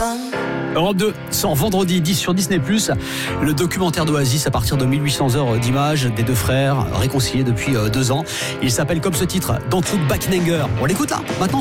Europe 2 sort vendredi 10 sur Disney+, le documentaire d'Oasis à partir de 1800 heures d'images des deux frères réconciliés depuis 2 ans. Il s'appelle comme ce titre Don't Look Back in Anger. On l'écoute là, maintenant.